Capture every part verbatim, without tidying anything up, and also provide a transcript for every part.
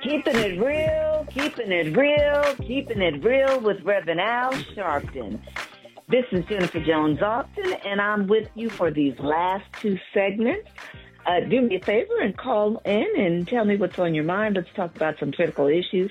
Keeping it real, keeping it real, keeping it real with Reverend Al Sharpton. This is Jennifer Jones Austin, and I'm with you for these last two segments. Uh, do me a favor and call in and tell me what's on your mind. Let's talk about some critical issues.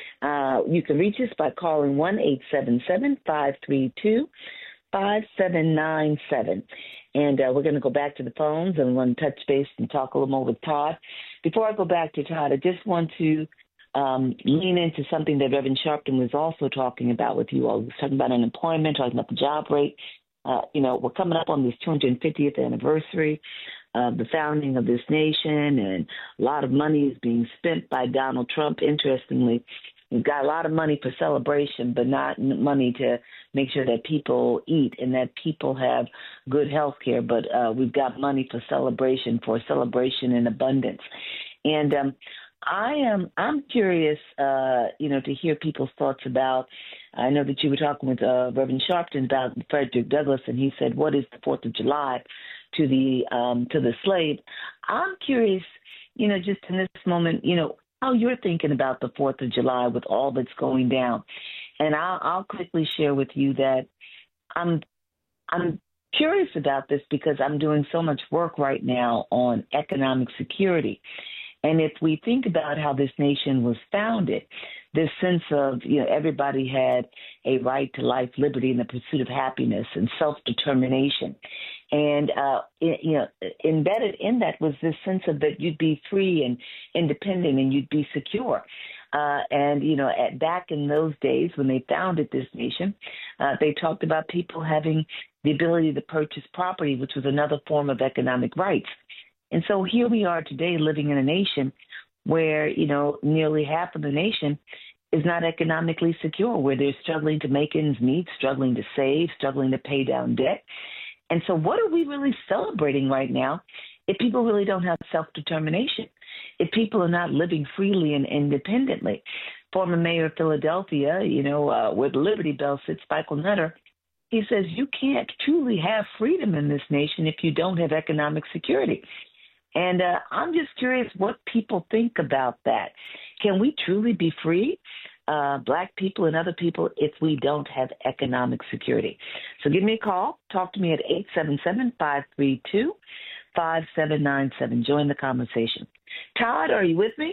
Uh, you can reach us by calling one eight seven seven, five three two, five seven nine seven. And uh, we're going to go back to the phones and want to touch base and talk a little more with Todd. Before I go back to Todd, I just want to um, lean into something that Reverend Sharpton was also talking about with you all. He was talking about unemployment, talking about the job rate. Uh, you know, we're coming up on this two hundred fiftieth anniversary of the founding of this nation, and a lot of money is being spent by Donald Trump. Interestingly, we've got a lot of money for celebration, but not money to make sure that people eat and that people have good health care. But uh, we've got money for celebration, for celebration in abundance. And um, I am I'm curious, uh, you know, to hear people's thoughts about. I know that you were talking with uh, Reverend Sharpton about Frederick Douglass, and he said, "What is the Fourth of July to the um, to the slave?" I'm curious, you know, just in this moment, you know, how you're thinking about the Fourth of July with all that's going down. And I'll, I'll quickly share with you that I'm I'm curious about this because I'm doing so much work right now on economic security. And if we think about how this nation was founded, this sense of, you know, everybody had a right to life, liberty, and the pursuit of happiness and self-determination. And, uh, it, you know, embedded in that was this sense of that you'd be free and independent and you'd be secure. Uh, and, you know, at, back in those days when they founded this nation, uh, they talked about people having the ability to purchase property, which was another form of economic rights. And so here we are today living in a nation where, you know, nearly half of the nation is not economically secure, where they're struggling to make ends meet, struggling to save, struggling to pay down debt. And so what are we really celebrating right now if people really don't have self-determination, if people are not living freely and independently? Former mayor of Philadelphia, you know, uh, where the Liberty Bell sits, Michael Nutter, he says you can't truly have freedom in this nation if you don't have economic security. And uh, I'm just curious what people think about that. Can we truly be free, uh, black people and other people, if we don't have economic security? So give me a call. Talk to me at eight seven seven, five three two, five seven nine seven. Join the conversation. Todd, are you with me?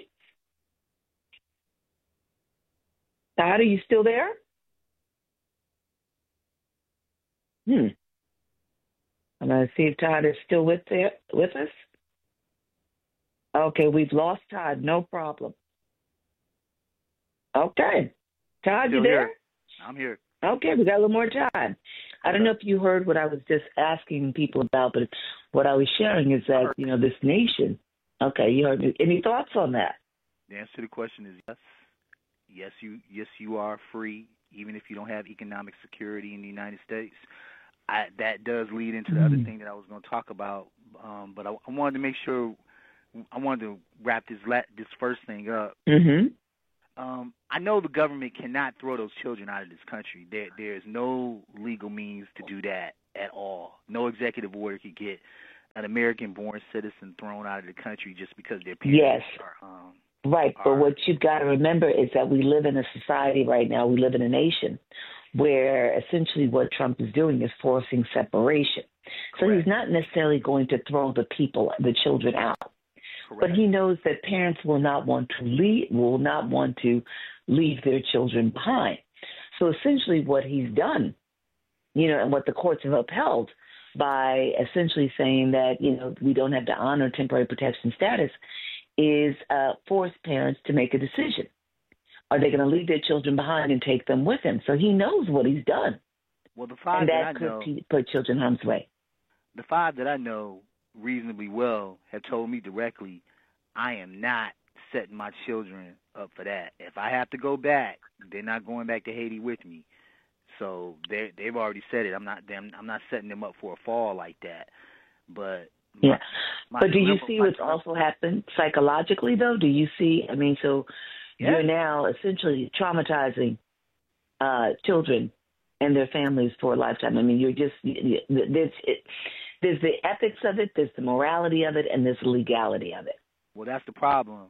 Todd, are you still there? Hmm. I'm going to see if Todd is still with, there, with us. Okay, we've lost Todd. No problem. Okay. Todd, Still you there? Here. I'm here. Okay, we got a little more time. I don't know if you heard what I was just asking people about, but what I was sharing is that, you know, this nation. Okay, you heard me. Any thoughts on that? The answer to the question is yes. Yes, you yes you are free, even if you don't have economic security in the United States. I, that does lead into the mm-hmm. other thing that I was going to talk about, um, but I, I wanted to make sure I wanted to wrap this la- this first thing up. Mm-hmm. Um, I know the government cannot throw those children out of this country. There, there is no legal means to do that at all. No executive order could get an American-born citizen thrown out of the country just because their parents yes. are. Um, right, are, but what you've got to remember is that we live in a society right now, we live in a nation where essentially what Trump is doing is forcing separation. Correct. So he's not necessarily going to throw the people, the children out. Correct. But he knows that parents will not want to leave, will not want to leave their children behind. So essentially what he's done, you know, and what the courts have upheld by essentially saying that, you know, we don't have to honor temporary protection status is uh, force parents to make a decision. Are they going to leave their children behind and take them with him? So he knows what he's done. Well, the five and that, that I could know, put children in harm's way. The five that I know reasonably well have told me directly, I am not setting my children up for that. If I have to go back, they're not going back to Haiti with me. So they they've already said it. I'm not them. I'm not setting them up for a fall like that. But my, yeah. my but do you dilemma, see what's dilemma, also happened psychologically though? Do you see? I mean, so yeah. you're now essentially traumatizing uh, children and their families for a lifetime. I mean, you're just there's it, There's the ethics of it, there's the morality of it, and there's the legality of it. Well, that's the problem.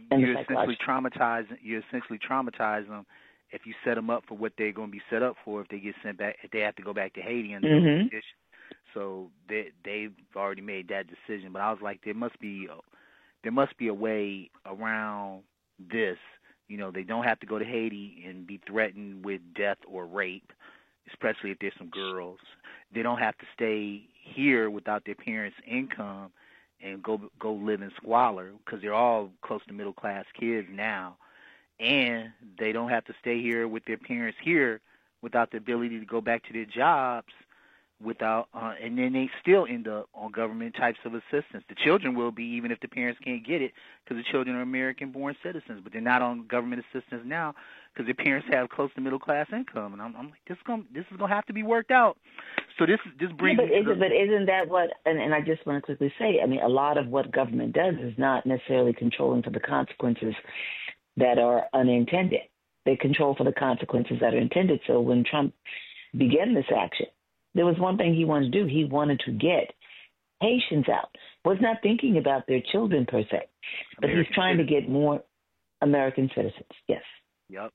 And you're essentially traumatizing. You're essentially traumatizing them if you set them up for what they're going to be set up for if they get sent back. If they have to go back to Haiti under mm-hmm. those conditions. So they they've already made that decision. But I was like, there must be a, there must be a way around this. You know, they don't have to go to Haiti and be threatened with death or rape, especially if there's some girls. They don't have to stay here without their parents' income and go go live in squalor, because they're all close to middle class kids now. And they don't have to stay here with their parents here without the ability to go back to their jobs. Without, uh, and then they still end up on government types of assistance. The children will be, even if the parents can't get it, because the children are American-born citizens, but they're not on government assistance now because their parents have close to middle-class income. And I'm, I'm like, this is going, this is going to have to be worked out. So this, this brings. Yeah, but, isn't, but isn't that what? And, and I just want to quickly say, I mean, a lot of what government does is not necessarily controlling for the consequences that are unintended. They control for the consequences that are intended. So when Trump began this action, there was one thing he wanted to do. He wanted to get Haitians out. Was not thinking about their children per se, but American he's trying citizens. to get more American citizens. Yes. Yep.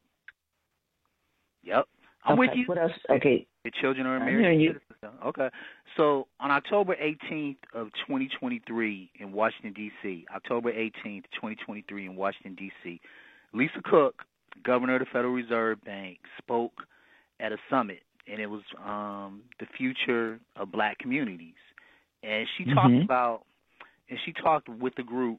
Yep. I'm okay. with you. What else? Okay. Your children are American citizens. Okay. So on October eighteenth of twenty twenty-three in Washington, D C, October eighteenth, twenty twenty-three in Washington, D C, Lisa Cook, governor of the Federal Reserve Bank, spoke at a summit. And it was um, the future of black communities. And she talked mm-hmm. about, and she talked with the group,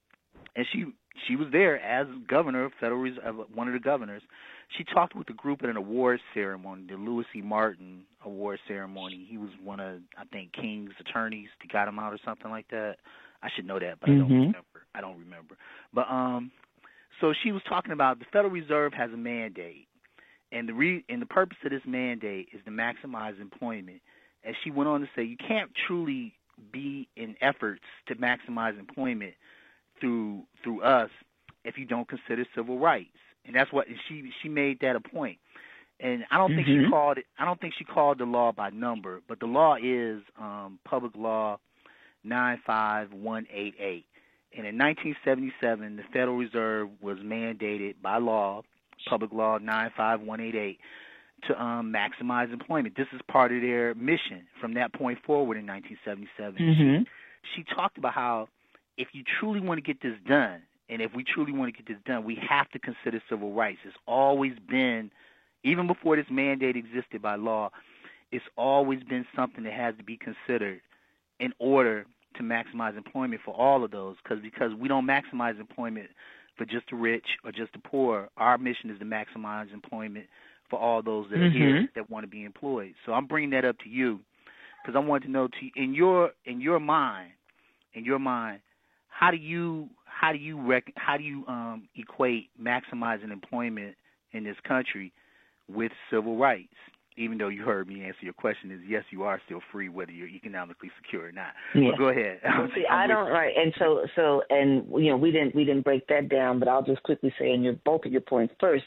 and she she was there as governor of Federal Reserve, one of the governors. She talked with the group at an awards ceremony, the Louis C. Martin Award ceremony. He was one of, I think, King's attorneys that got him out or something like that. I should know that, but mm-hmm. I don't remember. I don't remember. But um, so she was talking about the Federal Reserve has a mandate. And the re- and the purpose of this mandate is to maximize employment. As she went on to say, you can't truly be in efforts to maximize employment through through us if you don't consider civil rights. And that's what and she she made that a point. And I don't mm-hmm. think she called it. I don't think she called the law by number, but the law is um, Public Law nine five one eight eight. And in nineteen seventy-seven, the Federal Reserve was mandated by law. Public Law nine five one eight eight, to um, maximize employment. This is part of their mission from that point forward in nineteen seventy-seven. Mm-hmm. She, she talked about how if you truly want to get this done, and if we truly want to get this done, we have to consider civil rights. It's always been, even before this mandate existed by law, it's always been something that has to be considered in order to maximize employment for all of those, because because we don't maximize employment for just the rich or just the poor. Our mission is to maximize employment for all those that are mm-hmm. here that want to be employed. So I'm bringing that up to you because I want to know, to in your in your mind, in your mind, how do you how do you rec- how do you um, equate maximizing employment in this country with civil rights? Even though you heard me answer your question is yes, you are still free whether you're economically secure or not. Yeah. But go ahead. Well, see, I don't right, and so so and you know we didn't we didn't break that down, but I'll just quickly say on your both of your points first.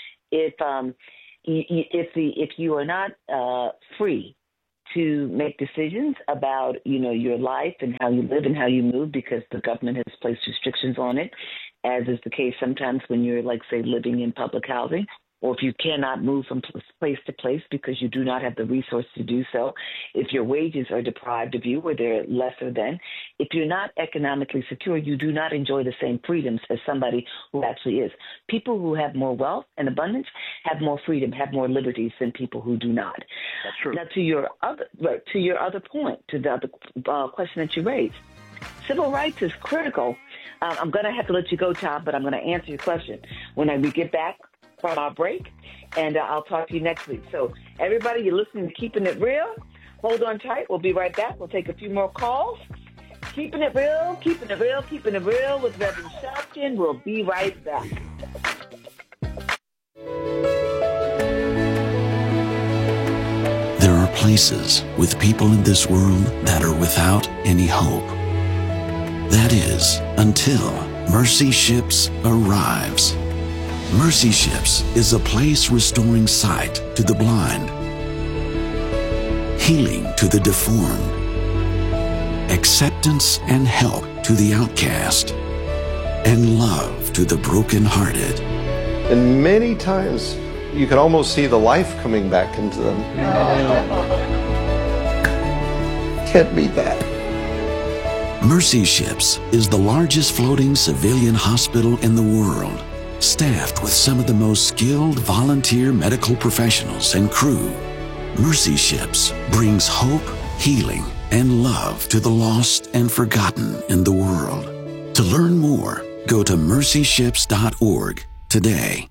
If um if the if you are not uh, free to make decisions about you know your life and how you live and how you move because the government has placed restrictions on it, as is the case sometimes when you're like say living in public housing. Or if you cannot move from place to place because you do not have the resource to do so, if your wages are deprived of you or they're lesser than, if you're not economically secure, you do not enjoy the same freedoms as somebody who actually is. People who have more wealth and abundance have more freedom, have more liberties than people who do not. That's true. Now, to your other, right, to your other point, to the other uh, question that you raised, civil rights is critical. Uh, I'm going to have to let you go, Tom, but I'm going to answer your question when I, we get back from our break, and uh, I'll talk to you next week. So everybody, you're listening to Keeping It Real. Hold on tight. We'll be right back. We'll take a few more calls. Keeping It Real, Keeping It Real, Keeping It Real with Reverend Sharpton. We'll be right back. There are places with people in this world that are without any hope. That is, until Mercy Ships arrives. Mercy Ships is a place restoring sight to the blind, healing to the deformed, acceptance and help to the outcast, and love to the brokenhearted. And many times you can almost see the life coming back into them. Can't beat that. Mercy Ships is the largest floating civilian hospital in the world, staffed with some of the most skilled volunteer medical professionals and crew. Mercy Ships brings hope, healing, and love to the lost and forgotten in the world. To learn more, go to mercy ships dot org today.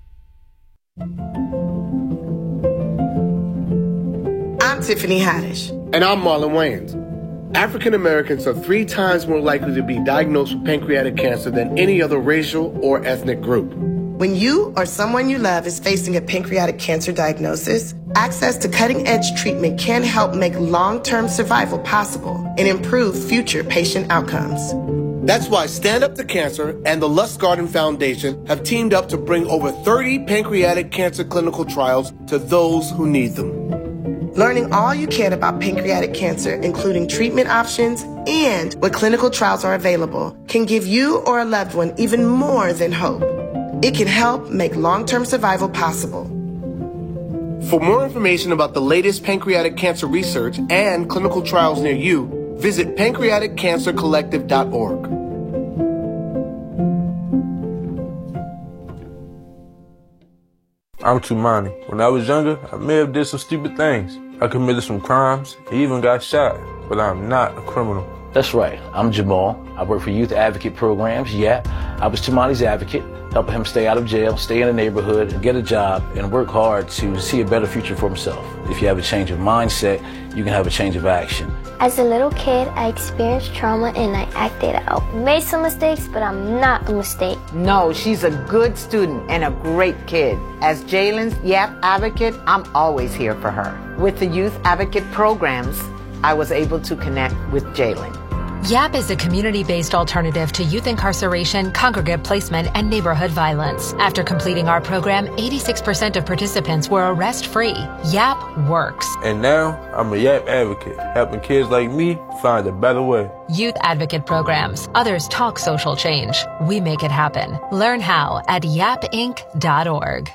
I'm Tiffany Haddish. And I'm Marlon Wayans. African Americans are three times more likely to be diagnosed with pancreatic cancer than any other racial or ethnic group. When you or someone you love is facing a pancreatic cancer diagnosis, access to cutting-edge treatment can help make long-term survival possible and improve future patient outcomes. That's why Stand Up to Cancer and the Lustgarten Foundation have teamed up to bring over thirty pancreatic cancer clinical trials to those who need them. Learning all you can about pancreatic cancer, including treatment options and what clinical trials are available, can give you or a loved one even more than hope. It can help make long-term survival possible. For more information about the latest pancreatic cancer research and clinical trials near you, visit pancreatic cancer collective dot org. I'm Tumani. When I was younger, I may have did some stupid things. I committed some crimes, even got shot, but I'm not a criminal. That's right. I'm Jamal. I work for Youth Advocate Programs. Yeah, I was Tumani's advocate, helping him stay out of jail, stay in the neighborhood, get a job, and work hard to see a better future for himself. If you have a change of mindset, you can have a change of action. As a little kid, I experienced trauma and I acted out. Made some mistakes, but I'm not a mistake. No, she's a good student and a great kid. As Jalen's Y A P advocate, I'm always here for her. With the Youth Advocate Programs, I was able to connect with Jalen. Y A P is a community-based alternative to youth incarceration, congregate placement, and neighborhood violence. After completing our program, eighty-six percent of participants were arrest-free. Y A P works. And now, I'm a Y A P advocate, helping kids like me find a better way. Youth Advocate Programs. Others talk social change. We make it happen. Learn how at yap inc dot org.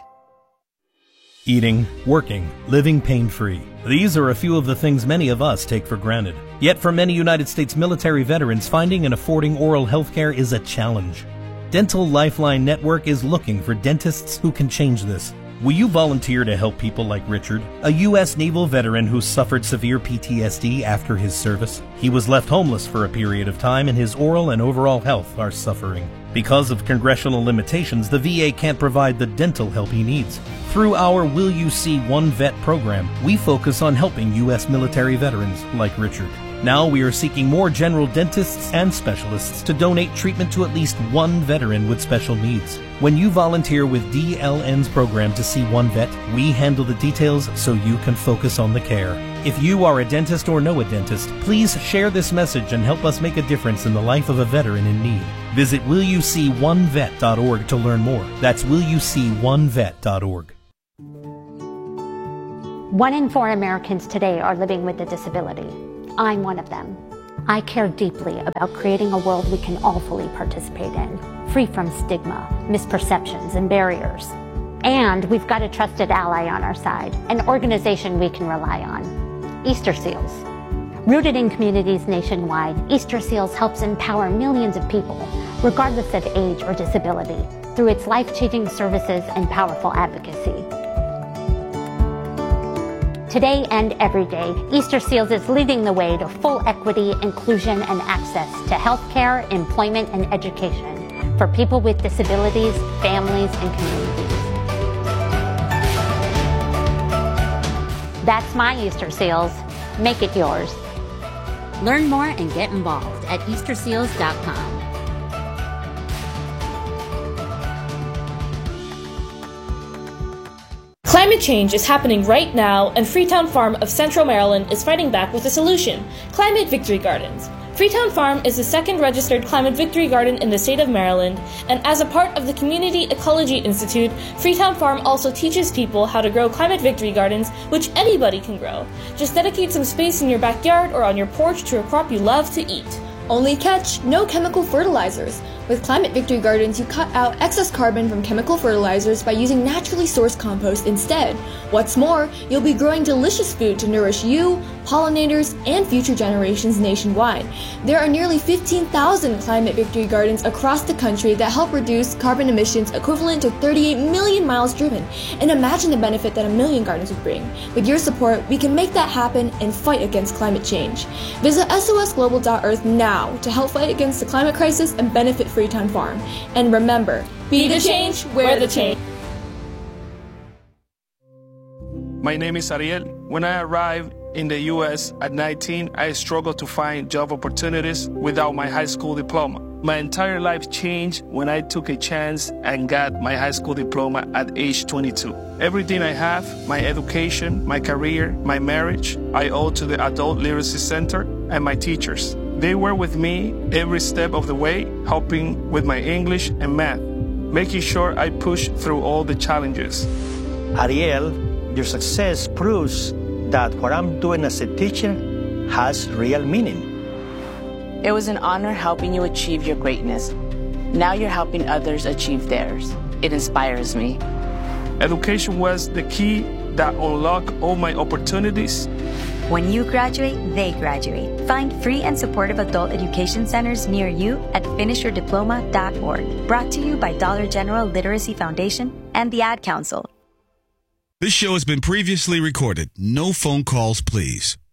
Eating, working, living pain-free. These are a few of the things many of us take for granted. Yet for many United States military veterans, finding and affording oral health care is a challenge. Dental Lifeline Network is looking for dentists who can change this. Will you volunteer to help people like Richard, a U S Naval veteran who suffered severe P T S D after his service? He was left homeless for a period of time and his oral and overall health are suffering. Because of congressional limitations, the V A can't provide the dental help he needs. Through our Will You See One Vet program, we focus on helping U S military veterans like Richard. Now we are seeking more general dentists and specialists to donate treatment to at least one veteran with special needs. When you volunteer with D L N's program to see one vet, we handle the details so you can focus on the care. If you are a dentist or know a dentist, please share this message and help us make a difference in the life of a veteran in need. Visit will you see one vet dot org to learn more. That's will you see one vet dot org. One in four Americans today are living with a disability. I'm one of them. I care deeply about creating a world we can all fully participate in, free from stigma, misperceptions, and barriers. And we've got a trusted ally on our side, an organization we can rely on, Easter Seals. Rooted in communities nationwide, Easter Seals helps empower millions of people, regardless of age or disability, through its life-changing services and powerful advocacy. Today and every day, Easter Seals is leading the way to full equity, inclusion, and access to healthcare, employment, and education for people with disabilities, families, and communities. That's my Easter Seals. Make it yours. Learn more and get involved at easter seals dot com. Climate change is happening right now, and Freetown Farm of Central Maryland is fighting back with a solution: Climate Victory Gardens. Freetown Farm is the second registered Climate Victory Garden in the state of Maryland, and as a part of the Community Ecology Institute, Freetown Farm also teaches people how to grow Climate Victory Gardens, which anybody can grow. Just dedicate some space in your backyard or on your porch to a crop you love to eat. Only catch, no chemical fertilizers. With Climate Victory Gardens, you cut out excess carbon from chemical fertilizers by using naturally sourced compost instead. What's more, you'll be growing delicious food to nourish you, pollinators, and future generations nationwide. There are nearly fifteen thousand Climate Victory Gardens across the country that help reduce carbon emissions equivalent to thirty-eight million miles driven. And imagine the benefit that a million gardens would bring. With your support, we can make that happen and fight against climate change. Visit S O S global dot earth now to help fight against the climate crisis and benefit Freetown Farm. And remember, be the change, wear the change. My name is Ariel. When I arrived in the U S at nineteen, I struggled to find job opportunities without my high school diploma. My entire life changed when I took a chance and got my high school diploma at age twenty-two. Everything I have, my education, my career, my marriage, I owe to the Adult Literacy Center and my teachers. They were with me every step of the way, helping with my English and math, making sure I push through all the challenges. Ariel, your success proves that what I'm doing as a teacher has real meaning. It was an honor helping you achieve your greatness. Now you're helping others achieve theirs. It inspires me. Education was the key that unlocked all my opportunities. When you graduate, they graduate. Find free and supportive adult education centers near you at finish your diploma dot org. Brought to you by Dollar General Literacy Foundation and the Ad Council. This show has been previously recorded. No phone calls, please.